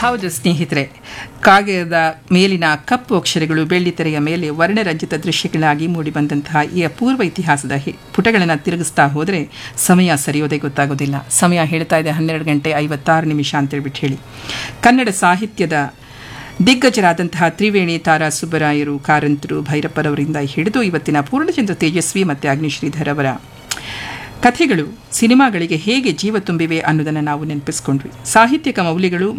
ಹೌದು ಸ್ನೇಹಿತರೆ, ಕಾಗದದ ಮೇಲಿನ ಕಪ್ಪು ಅಕ್ಷರಗಳು ಬೆಳ್ಳಿತೆರೆಯ ಮೇಲೆ ವರ್ಣರಂಜಿತ ದೃಶ್ಯಗಳಾಗಿ ಮೂಡಿಬಂದಂತಹ ಈ ಅಪೂರ್ವ ಇತಿಹಾಸದ ಪುಟಗಳನ್ನು ತಿರುಗಿಸ್ತಾ ಹೋದರೆ ಸಮಯ ಸರಿಯೋದೇ ಗೊತ್ತಾಗೋದಿಲ್ಲ. ಸಮಯ ಹೇಳ್ತಾ ಇದೆ 12:56 ಅಂತೇಳ್ಬಿಟ್ಟು ಹೇಳಿ. ಕನ್ನಡ ಸಾಹಿತ್ಯದ ದಿಗ್ಗಜರಾದಂತಹ ತ್ರಿವೇಣಿ, ತಾರಾ ಸುಬ್ಬರಾಯರು, ಕಾರಂತರು, ಭೈರಪ್ಪರವರಿಂದ ಹಿಡಿದು ಇವತ್ತಿನ ಪೂರ್ಣಚಂದ್ರ ತೇಜಸ್ವಿ ಮತ್ತು ಅಗ್ನಿಶ್ರೀಧರ್ ಅವರ ಕಥೆಗಳು ಸಿನಿಮಾಗಳಿಗೆ ಹೇಗೆ ಜೀವ ತುಂಬಿವೆ ಅನ್ನೋದನ್ನು ನಾವು ನೆನಪಿಸ್ಕೊಂಡ್ವಿ. ಸಾಹಿತ್ಯಿಕ ಮೌಲ್ಯಗಳು